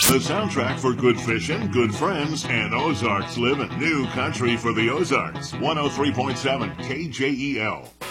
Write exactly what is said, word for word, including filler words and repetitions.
The soundtrack for good fishing, good friends, and Ozarks living. New country for the Ozarks. one oh three point seven K J E L.